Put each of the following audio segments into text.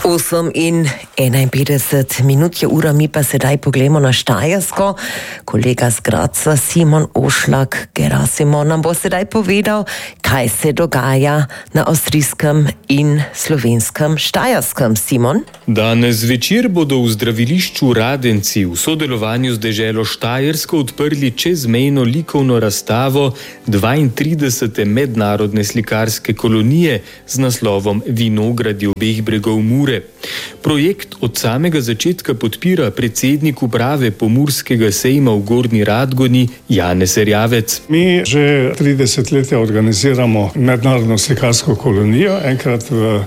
8:51 je ura, mi pa sedaj pogledamo na Štajersko. Kolega z Gradca, Simon Ošlak Gerasimo, nam bo sedaj povedal, kaj se dogaja na avstrijskem in slovenskem Štajerskem. Simon? Danes zvečer bodo v zdravilišču Radenci v sodelovanju z deželo Štajersko odprli čezmejno likovno razstavo 32. mednarodne slikarske kolonije z naslovom Vinogradi obeh bregov Mure. Projekt od samega začetka podpira predsednik uprave Pomurskega sejma v Gornji Radgoni Janez Erjavec. Mi že 30 let organiziramo mednarodno slikarsko kolonijo, enkrat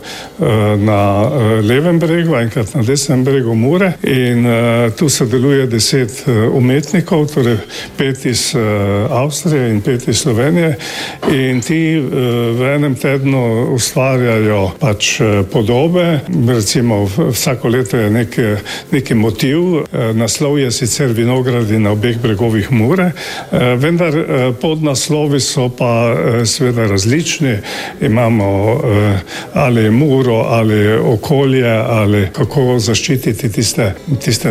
na levem bregu, enkrat na desnem bregu Mure, in tu sodeluje 10 umetnikov, torej 5 iz Avstrije in 5 iz Slovenije, in ti v enem tednu ustvarjajo pač podobe. Recimo vsako leto je neki motiv, naslov je sicer Vinogradi na obeh bregovih Mure, vendar podnaslovi so pa seveda različni. Imamo ali Muro, ali okolje, ali kako zaščititi tiste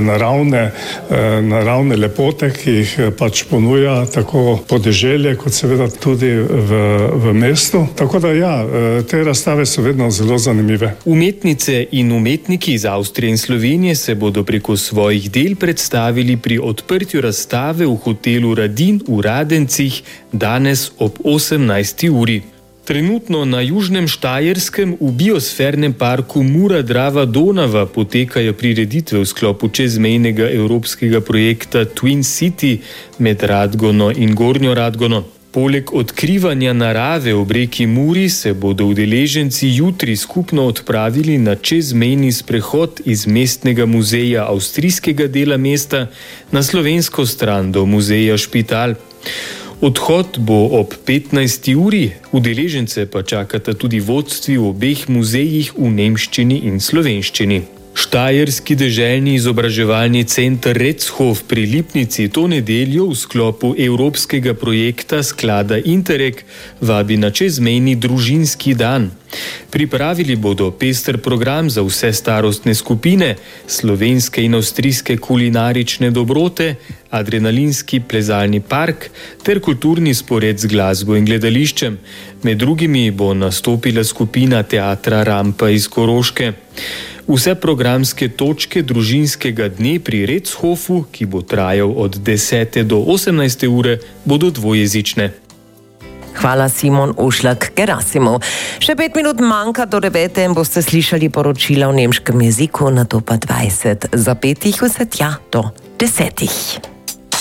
naravne lepote, ki jih pač ponuja tako podeželje, kot seveda tudi v mestu. Tako da ja, te razstave so vedno zelo zanimive. Umetnice in umetniki iz Avstrije in Slovenije se bodo preko svojih del predstavili pri odprtju razstave v hotelu Radin v Radencih danes ob 18. uri. Trenutno na južnem Štajerskem v biosfernem parku Mura-Drava-Donava potekajo prireditve v sklopu čezmejnega evropskega projekta Twin City med Radgono in Gornjo Radgono. Poleg odkrivanja narave ob reki Muri se bodo udeleženci jutri skupno odpravili na čezmejni sprehod iz mestnega muzeja avstrijskega dela mesta na slovensko stran do muzeja Špital. Odhod bo ob 15. uri, udeležence pa čakata tudi vodstvi v obeh muzejih v nemščini in slovenščini. Štajerski deželni izobraževalni center Rechof pri Lipnici to nedeljo v sklopu evropskega projekta sklada Interreg vabi na čezmejni družinski dan. Pripravili bodo pester program za vse starostne skupine, slovenske in avstrijske kulinarične dobrote, adrenalinski plezalni park ter kulturni spored z glasbo in gledališčem. Med drugimi bo nastopila skupina teatra Rampa iz Koroške. Vse programske točke družinskega dne pri Rechofu, ki bo trajal od 10. do 18. ure, bodo dvojezične. Hvala, Simon Ošlak Gerasimo. Še 5 minut manjka do 9. in boste slišali poročila v nemškem jeziku, nato pa 20 zapetih, vse tja do 10.